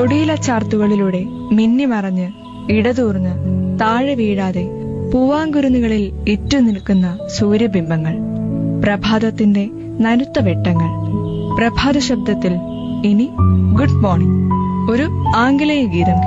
കൊടിയില ചാർത്തുകളിലൂടെ മിന്നിമറഞ്ഞ് ഇടതൂർന്ന് താഴെ വീഴാതെ പൂവാങ്കുരുന്നുകളിൽ ഇറ്റുനിൽക്കുന്ന സൂര്യബിംബങ്ങൾ, പ്രഭാതത്തിന്റെ നനുത്ത വെട്ടങ്ങൾ. പ്രഭാത ശബ്ദത്തിൽ ഇനി ഗുഡ് മോർണിംഗ്, ഒരു ആംഗലേയ ഗീതം.